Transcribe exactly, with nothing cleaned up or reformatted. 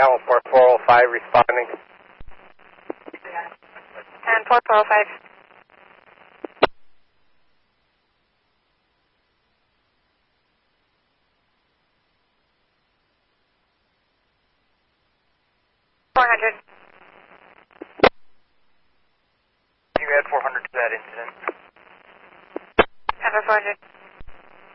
Now Port four oh five responding. And Port four oh five. four hundred. You had four hundred to that incident. Number four hundred.